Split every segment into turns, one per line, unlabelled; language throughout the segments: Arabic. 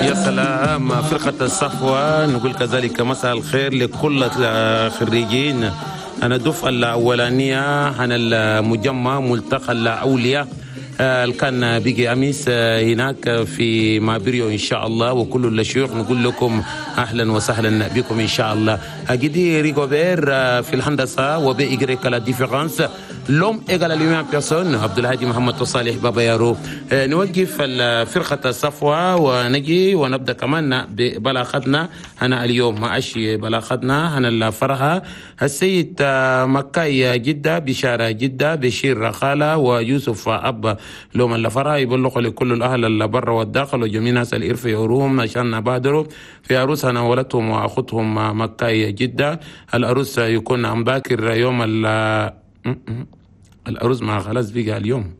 يا سلام فرقة الصفوة. نقول كذلك مساء الخير لكل الخريجين. أنا الدفعة الأولانية أنا المجمع ملتقى الأولياء كان بيجي أميس هناك في مابريو إن شاء الله، وكل الشيوخ نقول لكم أهلا وسهلا بكم إن شاء الله. أجدي ريغوبير في الهندسة وبإجريك لا ديفيرانس لوم إيجال اليوم بيرسون عبد الهادي محمد صالح بابا يارو. نوقف فرقة الصفوة ونجي ونبدأ كمان ببلاغتنا. أنا اليوم ما أشي بلاغتنا أنا الفرحة السيد مكاي جدة بشارة جدة بشير رخالة ويوسف أب لوم الفرحة يبلغوا لكل الأهل اللي برا والداخل وجميع ناس الإرف يوروهم عشان نبادروا في عروسنا ولدهم وأخوتهم مكاي جدة. العروس يكون عم باكر يوم العروس ما خلاص بيجي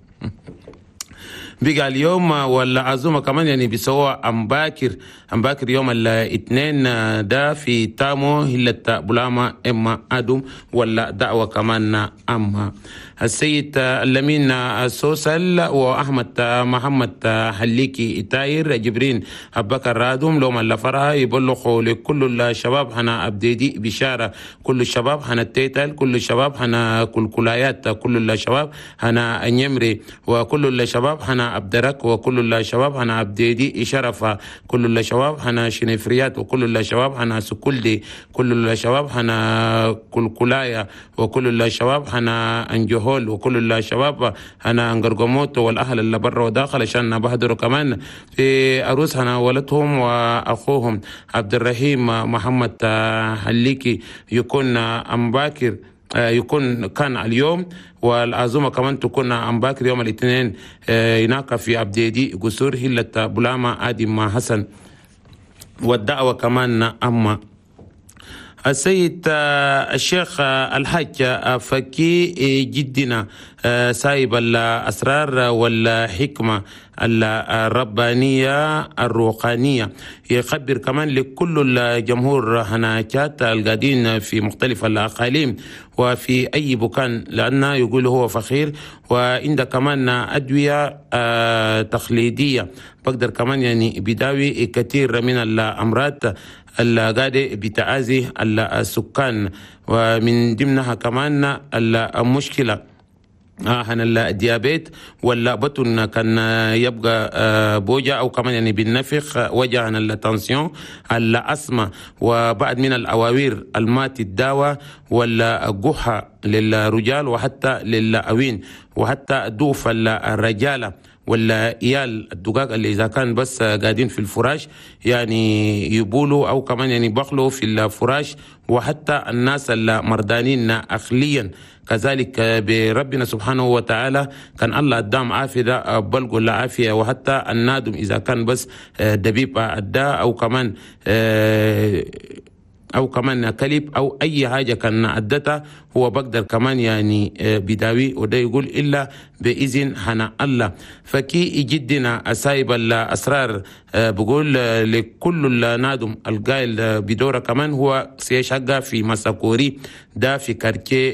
اليوم ولا عزومة كمان يعني بيسووا أمباكر يوم الاثنين ده في تامو هلة بولاما إما أدوم ولا دعوة كمان أما السيد اللمين سوسل وأحمد محمد حليكي إتاير جبرين أبكر رادوم لوم اللفرها يبلغوا لكل الشباب هنا أبديدي بشارة كل الشباب هنا التيتل كل الشباب هنا كلايات كل الشباب هنا النمري وكل الشباب هنا أبدرك وكل الشباب هنا أبديدي شرفة كل الشباب هنا شنفريات وكل الشباب هنا سكولدي كل الشباب هنا كلايا وكل الشباب هنا أنجهول وكل الشباب هنا أنجرجموت والأهل اللي برا وداخل عشان بهدروا كمان في عروس هنا ولدهم وأخوهم عبد الرحيم محمد حليكي يكون أمباكر يكون كان اليوم والعزومة كمان تكون أمباكر يوم الاثنين هناك في عبديدي قصور هلة بولاما آدم حسن والدعوة كمان أما السيد الشيخ الحاج فكي جدنا سايب الأسرار والحكمة الربانية الروحانية يخبر كمان لكل الجمهور هناكات القاعدين في مختلف الأقاليم وفي أي مكان لأنه يقول هو فخير وعنده كمان أدوية تقليدية بقدر كمان يعني بداوي كثير من الأمراض القاعدة بتعازي السكان ومن ضمنها كمان المشكلة هن الديابيت ولا بطن كان يبقى بوجع او كمان يعني بالنفخ وجع هن التنسيون الاسمى وبعد من الاواوير المات الدواء ولا جحا للرجال وحتى للاوين وحتى دوف الرجاله ولا ايال الدقاق اللي اذا كان بس قاعدين في الفراش يعني يبولوا او كمان يعني بخلوا في الفراش وحتى الناس المردانين اخليا كذلك بربنا سبحانه وتعالى كان الله قدام عافية بلغوا العافية وحتى النادم إذا كان بس دبيب أداء أو كمان كلب أو أي حاجة كان أدتها هو بقدر كمان يعني بداوي وده يقول إلا بإذن هنا الله. فكي جدنا أسايب الأسرار بقول لكل النادم القائل بدورة كمان هو سيشغى في مساكوري ده في كاركي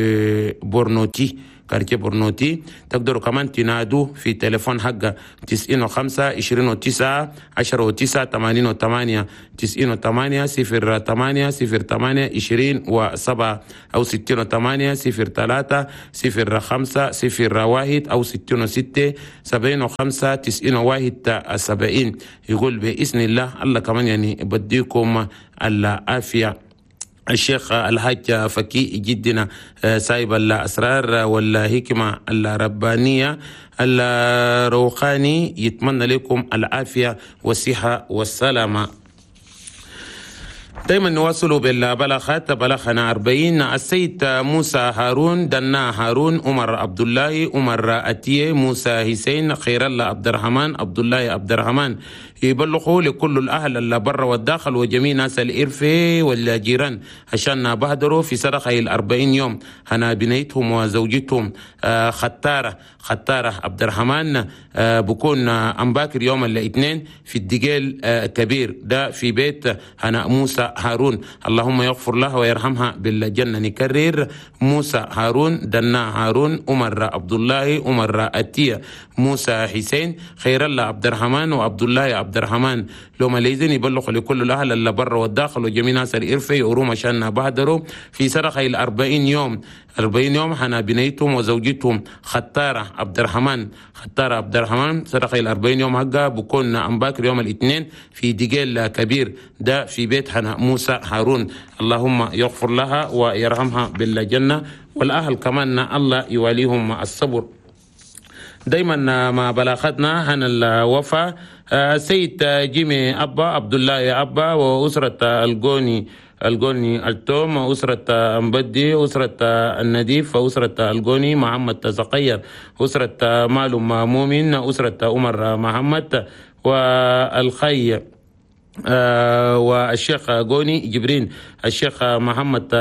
بورنوتي تقدروا كمان تنادوا في تليفون حقه 95 29 10 9 88 98 08 08 20 و7 أو 68 03 05 01 أو 66 75 91 70 يقول بإذن الله كمان يعني بديكم العافية. الشيخ الحاج فكي جدنا سايب الأسرار والحكمة الربانية الروحاني يتمنى لكم العافية والصحة والسلامة. دائما نواصل بالبلاغات. بلغنا 40 السيد موسى هارون دنا هارون عمر عبد الله عمر أتيه موسى حسين خير الله عبد الرحمن عبد الله عبد الرحمن يبلغوا لكل الأهل اللي برا والداخل وجميع ناس الإرفة والجيران عشان بهدروا في سرقة 40 يوم هنا بنيتهم وزوجتهم خطارة عبد الرحمن بكون أمباكر يوم الاثنين في الدجال كبير ده في بيت هنا موسى هارون اللهم يغفر له ويرحمها بالجنة. نكرر موسى هارون دنا هارون عمر عبد الله عمر أتيه موسى حسين خير الله عبد الرحمن وعبد الله عبد عبد الرحمن لوما ليزن يبلغ لكل الأهل اللي برا والداخل وجميع ناس الإرفة يورو مشان بهدروا في سرقة 40 يوم. 40 يوم حنا بنيتهم وزوجتهم ختارة عبد الرحمن سرقة 40 يوم حقها بكون عم باكر يوم الاثنين في دقيل كبير ده في بيت حنا موسى هارون. اللهم يغفر لها ويرحمها بالجنة، والأهل كمان الله يواليهم الصبر. دايما ما بلاغتنا عن الوفاة سيد جيمي أبا عبد الله أبا وأسرة القوني التوم وأسرة أمبدي أسرة النديف وأسرة القوني محمد زقير أسرة معلوم مؤمن أسرة عمر محمد والخي والشيخ قوني جبرين الشيخ محمد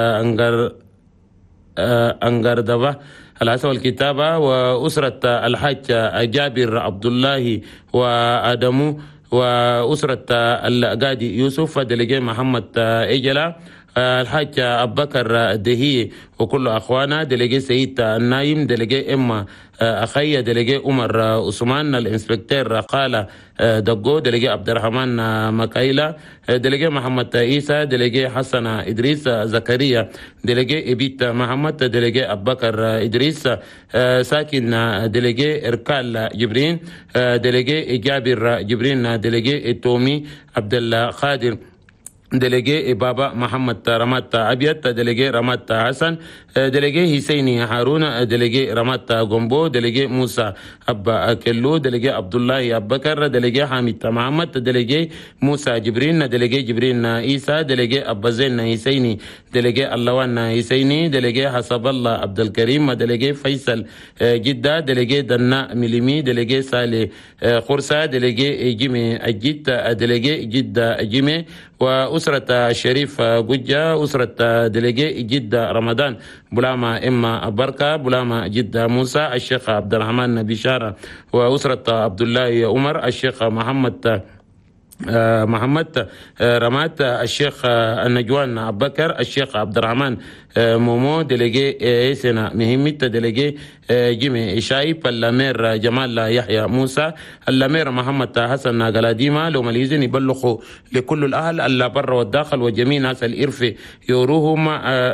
أنقردبة العسى والكتابة وأسرة الحاج جابر عبد الله وآدمو وأسرة القاضي يوسف دلجي محمد إجلا الحاج أبو بكر دهي وكل أخوانا دلجي سيد النايم دلجي إما أخي دلجي عمر عثمان الإنسبكتير قال دقو دلجي عبد الرحمن مكايلا دلجي محمد عيسى دلجي حسن إدريس زكريا دلجي إبيت محمد دلجي أبو بكر إدريس ساكن دلجي إركال جبرين دلجي جابر جبرين دلجي تومي عبد القادر دلجي بابا محمد رمات أبيت دلجي رمات حسن دلجي حسيني هارون دلجي رمات غومبو دلجي موسى أبا كلو دلجي عبد الله أبو بكر دلجي حامد محمد دلجي موسى جبرين دلجي جبرين عيسى دلجي أبا زين حسيني دلجي اللوان حسيني دلجي حسب الله عبد الكريم دلجي فيصل جدة دلجي دنا مليمي دلجي سالي خرسة دلجي جيمي أجيت دلجي جدة جيمي وأسرة شريف جوجة أسرة دلجي جدة رمضان بلاما إما بركة بلاما جدة موسى الشيخ عبد الرحمن بشارة وأسرة عبد الله عمر الشيخ محمد رمات الشيخ النجوان أبو بكر الشيخ عبد الرحمن مومو دلجي سنا مهمت دلجي جيمي شايب اللامير جمال يحيى موسى اللامير محمد حسن قلاديما لو مليزين يبلغوا لكل الأهل اللي برا والداخل وجميع ناس الإرث يوروهم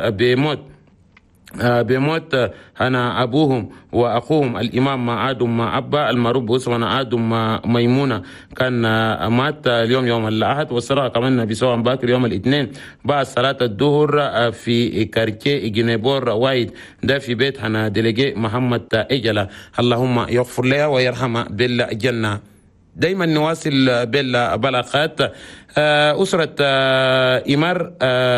بموت أنا أبوهم وأخوهم الإمام آدم أبا المعروف باسمنا آدم ميمونة كان مات اليوم يوم الأحد، والصلاة كمان بسوا باكر يوم الاثنين بعد صلاة الظهر في كارتيه جنيبور وايد ده في بيت هنا دلجي محمد إجلا. اللهم يغفر له ويرحمه بالجنة. دايما نواصل بالبلاغات. أسرة إمار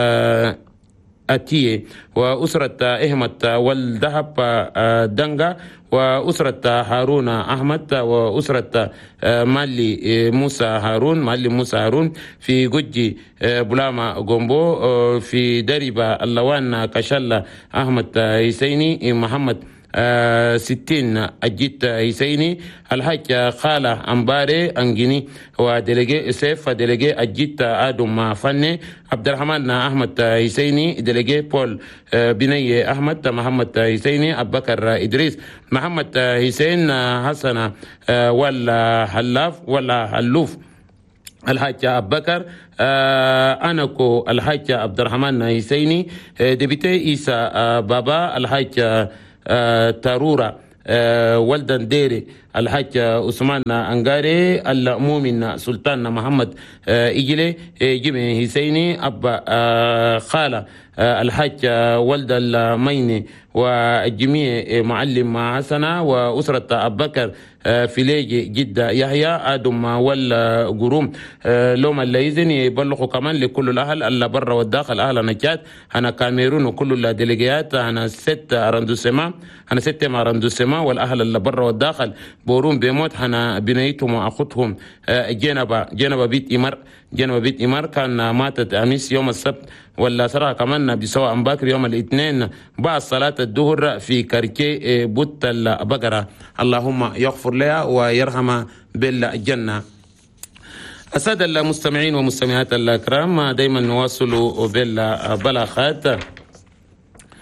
أتيه وأسرة إهمت والذهب دنجا وأسرة هارون أحمد وأسرة مالي موسى هارون في جوجي بلاما غومبو في دربة اللوان كشلة أحمد حسيني محمد 60 أجيت حسيني الحاج خالة أمباري أنجيني ودلجي سيف دلجي أجيت آدم فني عبد الرحمن أحمد حسيني دلجي بول بني أحمد محمد حسيني أبو بكر إدريس محمد حسين حسن ولا حلاف ولا حلوف الحاج أبو بكر أنكو الحاج عبد الرحمن حسيني دبيتي إيسا بابا الحاج تارورا ولدا ديري الحاج عثمان أنغاري المؤمن سلطان محمد إجلي جيمي حسيني أبا خالة الحاج ولد الميني والجميع معلم حسنة وأسرة أبو بكر فيليجي جدة يحيى آدم والقروم لوم الليزن يبلغوا كمان لكل الأهل اللي برا والداخل أهل نجات أنا كاميرون وكل الدلجيات أنا 6 أرندوسما والأهل اللي برا والداخل بورون بيموت أنا بنيتهم وأخذهم جنبة بيت إمار كان ماتت أمس يوم السبت ولا سرى كمان بسوا أمباكر يوم الاثنين بعد صلاة الظهر في كاركي بوت البقرة. اللهم يغفر لها ويرحمها بالجنة. السادة المستمعين ومستمعات الكرام دايما نواصل بالبلاغات.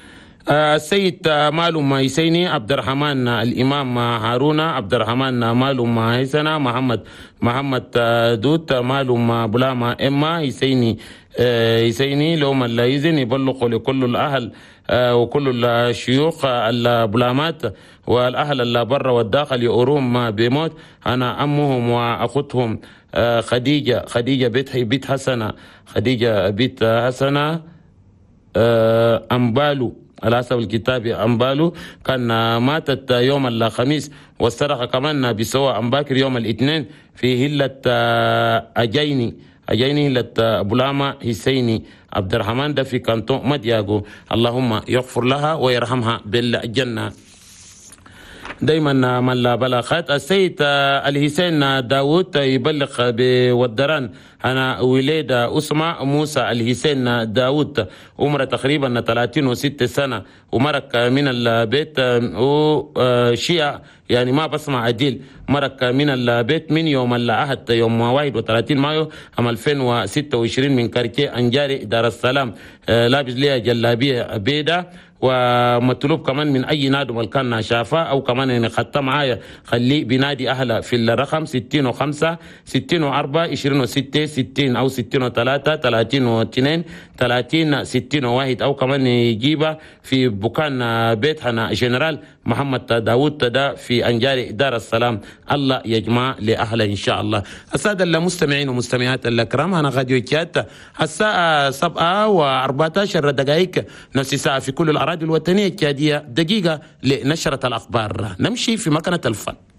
السيد مالوم هيسيني، عبد الرحمن الإمام هارون، عبد الرحمن مالوم هيسنا، محمد دوت مالوم بلاما إما هيسيني لهم اللي يزن يبلغوا لكل الأهل وكل الشيوخ البلامات والأهل اللي برا والداخل يؤروم بموت. أنا أمهم وأخوتهم خديجة بيت حسنة، خديجة بيت حسنة أمبالو على حسب الكتاب. أمبالو كان ماتت يوم الخميس، واسترخى كمان بسوا أمباكر يوم الاثنين في هلة أجيني هلة بولاما هيسيني عبد الرحمن ده في كانتون مدياغو. اللهم يغفر لها ويرحمها بالجنة. دايما من لا بلاغات. السيد الحسين داود يبلغ بودران أنا وليد أسمى موسى الحسين داود، عمره تقريبا 36 سنة، ومرك من البيت وشيعة يعني ما بسمع عديل. مرك من البيت من يوم الأحد يوم 31 مايو عام 2026 من كاركي أنجاري دار السلام، لابس ليها جلابية بيضاء، ومطلوب كمان من اي نادي ملكان شافاه او كمان يعني خدت معايا خليه بنادي اهله في الرقم 65 64 26 60 او 63 32 30 61 او كمان يجيبها في بكان بيتنا جنرال محمد داوود ده في انجاري دار السلام. الله يجمع لاهله ان شاء الله. الساده المستمعين ومستمعات الكرام، انا غاديو كيات الساعه 7:14 دقائق نفس الساعه في كل الأراضي الوطنية الكادية. دقيقة لنشرة الأخبار، نمشي في مكنة الفن.